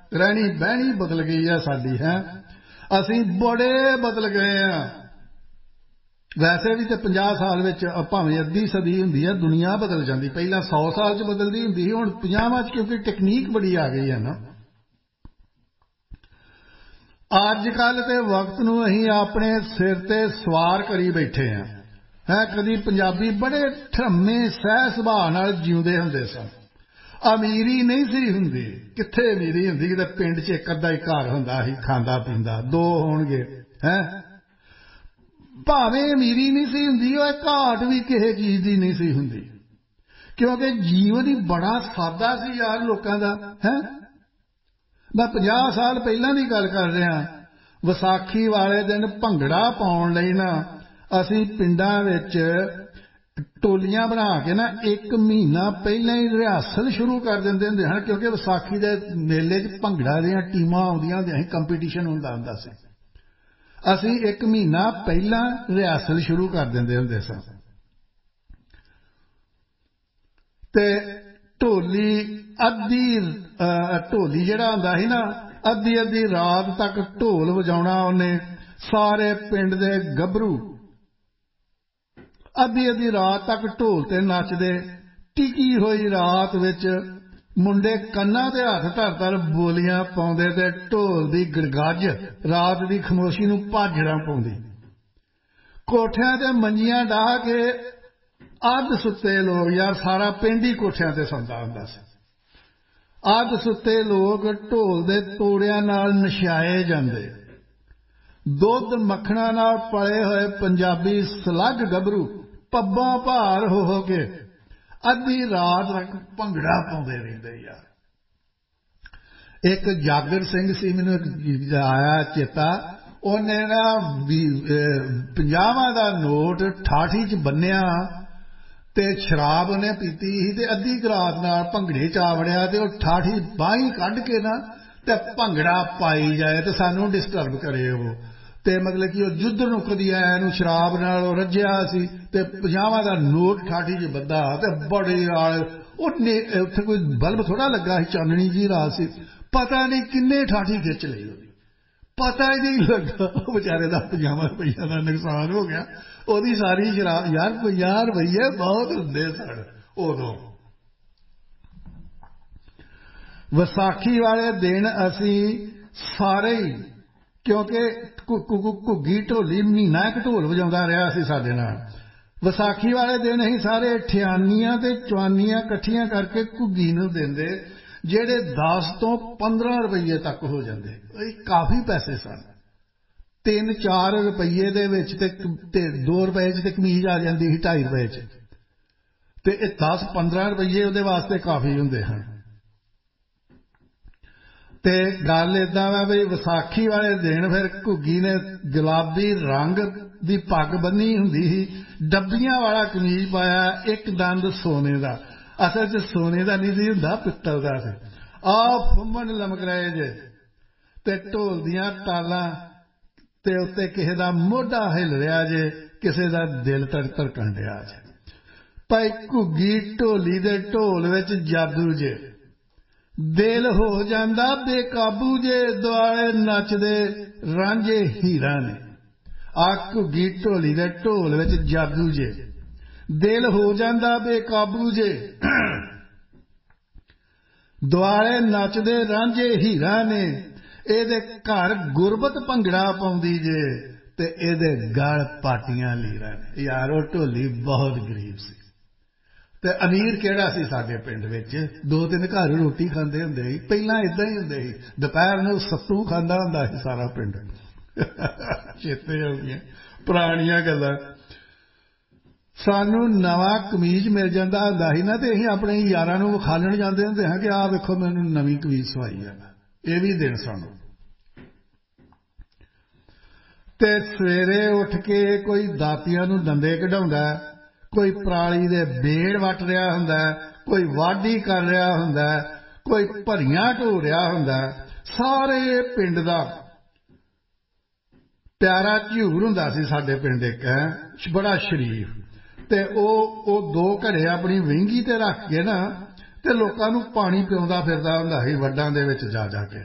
रहनी बहनी बदल गई है साडी है। असीं बड़े बदल गए हैं। वैसे भी तो 50 साल विच भावें अद्धी सदी हुंदी है दुनिया बदल जाती। पहला 100 साल च बदलती हुंदी ही, हुण 50 च क्योंकि टेक्नीक बड़ी आ गई है ना। अजकल तो वक्त नूं असीं अपने सिर ते सवार करी बैठे हैं है। कदी पंजाबी बड़े ठरमे सह सुभाअ नाल जिउंदे हुंदे सन। अमीरी नहीं सी हुंदी, कित्थे अमीरी हुंदी, किते पिंड च एक अद्धा ही घर हुंदा सी खांदा पींदा, दो होणगे है। भावें अमीरी नहीं सी हुंदी, ओह घाट भी किसे चीज दी नहीं सी हुंदी, क्योंकि जीवन ही बड़ा सादा सी यार लोकां दा है। मैं 50 साल पहलां दी गल कर रहा। विसाखी वाले दिन भंगड़ा पाउण लई ना असीं पिंडां विच टोलियां बना के ना एक महीना पहले ही रिहर्सल शुरू कर देंदे हुंदे हन, क्योंकि विसाखी दे मेले च भंगड़ा दीयां टीमां आउंदियां हुंदियां सी, कंपीटीशन हुंदा सी। असीं एक महीना पहला रिहर्सल शुरू कर देंदे हुंदे सन। ते ढोली अद्धी ढोली जिहड़ा हुंदा सी ना, अद्धी अद्धी रात तक ढोल वजाउणा उन्हें। सारे पिंड दे गभरू अद्धी अद्धी रात तक ढोल ते नचदे। टिकी हुई रात विच मुंडे कन्नां ते हत्थ धर धर बोलियां पाउंदे ते ढोल दी गड़गज रात दी खमोशी नूं भाजड़ा पाउंदी। कोठियां ते मंजियां डाह के अध सुत्ते लोग, यार सारा पिंड ही कोठियां ते सौंदा हुंदा सी। अध सुत्ते लोग ढोल दे तोड़ियां नाल नशाए जांदे। दुध मक्खणा नाल पले होए पंजाबी सलग गभरू पब्बां भार हो के अद्धी रात तक भंगड़ा पाउंदे रहिंदे यार। एक जागर सिंह सी, मैनूं एक आया चेता, उन्हें ना 50 दा नोट ठाठी च बन्निया ते शराब उन्हें पीती ही ते अद्धी रात नाल भंगड़े च आ वड़िया ते ओह ठाठी बाहीं कढ के ना ते भंगड़ा पाई जाए ते सानू डिस्टर्ब करे वो। ते मतलब कि जुद्ध नूं कदी आया नूं शराब नाल रज्जिया सी ते 50 दा नोट ठाठी च बद्धा ते बड़ी उन्ने उत्थे कोई बल्ब थोड़ा लगा सी, चाननी जी रात सी, पता नहीं किन्ने ठाठी खिच लई ओहदी, पता ही नहीं लगा। बेचारे दा 50 रुपया दा नुकसान हो गया। ओहदी सारी शराब यार 50 रुपये बहुत हुंदे सन उदों। विसाखी वाले दिन असीं सारे ही, क्योंकि घुग्गी ढोली महीना एक ढोल वजाउंदा रहा सी साडे नाल। विसाखी वाले दिन असीं सारे ठियानियां ते चवानियां इकट्ठियां करके घुग्गी नूं दिंदे, ਜਿਹੜੇ 10 ਤੋਂ 15 रुपये तक हो जाते। काफ़ी पैसे सन। 3-4 रुपये दे विच ते 2 रुपए च कमीज आ जाती ਸੀ, 2.5 रुपए च ते 10-15 रुपये ਉਹਦੇ वास्ते काफ़ी ਹੁੰਦੇ ਹਨ। ते गल इदां वा भी विसाखी वाले दिन फिर घुग्गी ने गुलाबी रंग दी पग बन्नी हुंदी ही, डब्बियां वाला कमीज पाया, एक दंद सोने दा, असल च सोने का नहीं सी हुंदा, पित्तल का सी। आ फुम्मन लमक रहे जे ते ढोल दियां तालां ते उत्ते किसे दा मोढा हिल रहा जे, किसे दा दिल धड़कन रहा जे। भाई घुग्गी ढोली दे ढोल विच जादू जे, दिल हो जांदा बेकाबू जे, दुआले नचदे रांझे हीरा ने। आ घुग्गी ढोली दे ढोल विच जादू जे, दिल हो जांदा बेकाबू जे, दुआले नचदे रांझे हीरा ने। एदे घर गुरबत भंगड़ा पाउंदी जे ते एदे गल पाटियां लीरां ने। यार ओह ढोली बहुत गरीब सी ते अमीर केड़ा सी साडे पिंड विच। 2-3 घर रोटी खांदे हुंदे सी, पहिलां इदां ही हुंदे सी, दुपहर नूं सत्तू खांदा हुंदा सी सारा पिंड। चेते हो गईयां पुराणियां गल्लां। सानू नवा कमीज मिल जाता हुंदा सी ना ते असीं अपने यारां नूं विखालण जांदे हुंदे हां कि आ वेखो मैनूं नवीं कमीज सवाई आ। ये भी दिन सन। ते सवेरे उठ के कोई दातियां नूं दंदे कढाउंदा, कोई पराली दे बेड़ वट रहा हुंदा, कोई वाढी कर रहा हुंदा, कोई भरियां ढो रहा हुंदा। सारे पिंड दा प्यारा झूर हुंदा सी साडे पिंड एक, बड़ा शरीफ। ते ओ 2 घड़े अपनी विंगी ते रख के ना ते लोकां नूं पानी पिआउंदा फिरदा हुंदा सी वड्डां दे विच जा जा के।